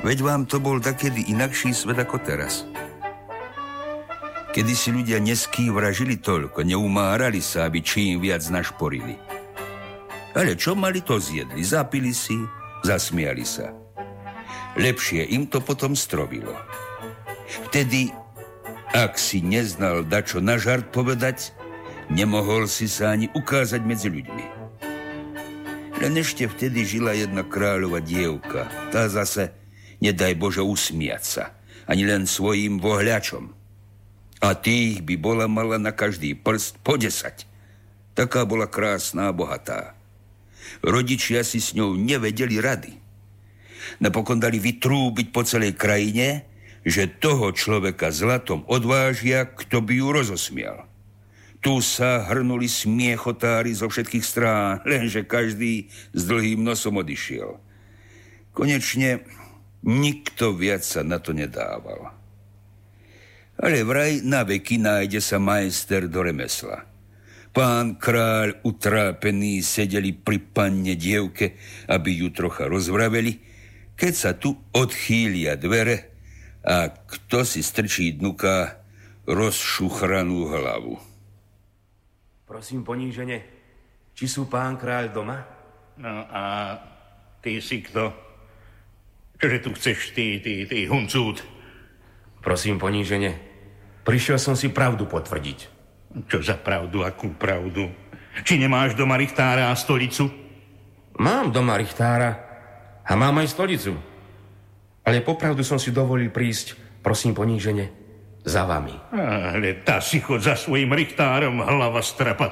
Veď vám to bol takedy inakší svet ako teraz. Kedy si ľudia neskývražili toľko, neumárali sa, aby čím viac našporili. Ale čo mali, to zjedli, zapili si, zasmiali sa. Lepšie im to potom strovilo. Vtedy, ak si neznal dačo na žart povedať, nemohol si sa ani ukázať medzi ľuďmi. Len ešte vtedy žila jedna kráľova dievka. Tá zase, nedaj Bože, usmiať sa. Ani len svojím vohľačom. A tých by bola mala na každý prst po 10. Taká bola krásna a bohatá. Rodičia si s ňou nevedeli rady. Napokon dali vytrúbiť po celej krajine, že toho človeka zlatom odvážia, kto by ju rozosmial. Tu sa hrnuli smiechotári zo všetkých strán, lenže každý s dlhým nosom odišiel. Konečne nikto viac sa na to nedával. Ale vraj na veky nájde sa majster do remesla. Pán kráľ utrápený sedeli pri panne dievke, aby ju trocha rozvraveli, keď sa tu odchýlia dvere a kto si strčí dnuka rozšuchranú hlavu. Prosím ponížene, či sú pán kráľ doma? No a ty si kto? Čože tu chceš, ty huncút? Prosím ponížene, prišiel som si pravdu potvrdiť. Čo za pravdu, akú pravdu? Či nemáš doma richtára a stolicu? Mám doma richtára a mám aj stolicu. Ale popravdu som si dovolil prísť, prosím ponížene, za vami. Ale tá si chod za svojim richtárom, hlava strapa.